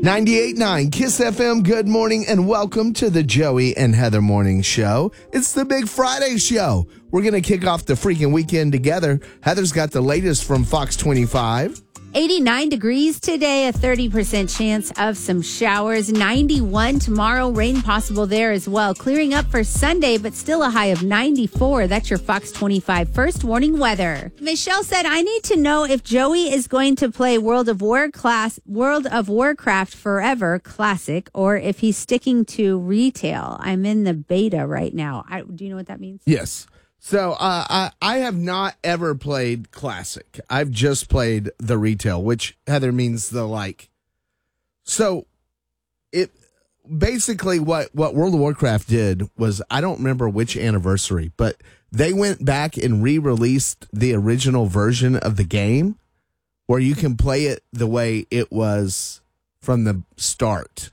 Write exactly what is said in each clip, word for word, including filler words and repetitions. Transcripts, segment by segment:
ninety-eight point nine Kiss F M, good morning and welcome to the Joey and Heather Morning Show. It's the Big Friday show. We're going to kick off the freaking weekend together. Heather's got the latest from Fox twenty-five. eighty-nine degrees today, a thirty percent chance of some showers. ninety-one tomorrow, rain possible there as well. Clearing up for Sunday, but still a high of ninety-four. That's your Fox twenty-five first warning weather. Michelle said, I need to know if Joey is going to play World of War class, World of Warcraft Forever Classic, or if he's sticking to retail. I'm in the beta right now. I, do you know what that means? Yes. So uh, I, I have not ever played Classic. I've just played the retail, which, Heather, means the like. So it basically what, what World of Warcraft did was, I don't remember which anniversary, but they went back and re-released the original version of the game where you can play it the way it was from the start.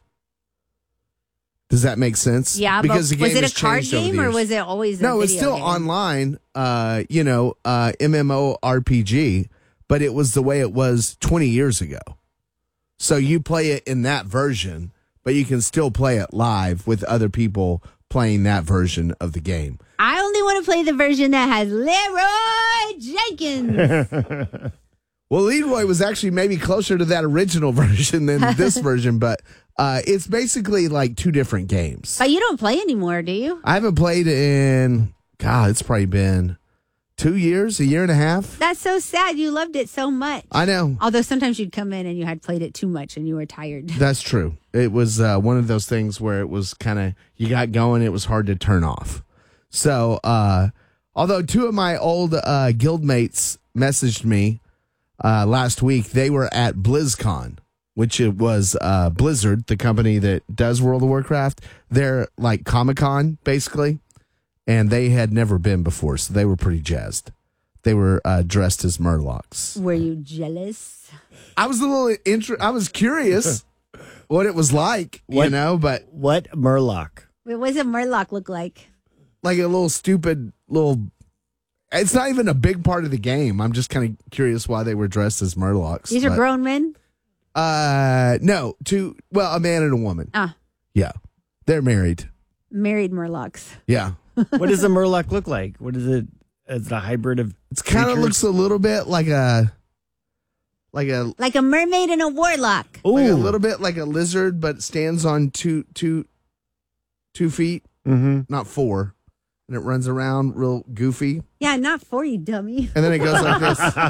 Does that make sense? Yeah, because but the game was it has a card changed over the game or years. was it always a No, video it's still game? online, uh, you know, uh, MMORPG, but it was the way it was twenty years ago. So you play it in that version, but you can still play it live with other people playing that version of the game. I only want to play the version that has Leroy Jenkins. Well, Leroy was actually maybe closer to that original version than this version, but uh, it's basically like two different games. But you don't play anymore, do you? I haven't played in, God, it's probably been two years, a year and a half. That's so sad. You loved it so much. I know. Although sometimes you'd come in and you had played it too much and you were tired. That's true. It was uh, one of those things where it was kind of, you got going, it was hard to turn off. So, uh, although two of my old uh, guildmates messaged me uh, last week, they were at BlizzCon, which it was uh, Blizzard, the company that does World of Warcraft. They're like Comic-Con, basically, and they had never been before, so they were pretty jazzed. They were uh, dressed as Murlocs. Were you jealous? I was a little inter- I was curious what it was like, What- you know, but What Murloc? Wait, what does a Murloc look like? like a little stupid little. It's not even a big part of the game. I'm just kind of curious why they were dressed as Murlocs. These are but- grown men? Uh, no, two. Well, a man and a woman. Ah, Yeah, they're married. married Murlocs. Yeah, What does a Murloc look like? What is it? Is it a hybrid of? it's kind of creatures? looks a little bit like a, like a, Like a mermaid and a warlock. like a Ooh. little bit like a lizard, but stands on two, two, two feet, Mm-hmm. not four, and it runs around real goofy, Yeah, not for you, dummy. and then it goes like this.